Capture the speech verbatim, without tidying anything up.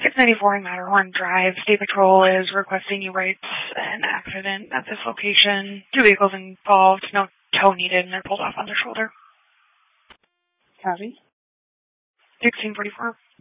six ninety-four Matterhorn Drive. State Patrol is requesting you write an accident at this location. Two vehicles involved, no tow needed, and they're pulled off on their shoulder. Copy. sixteen forty-four.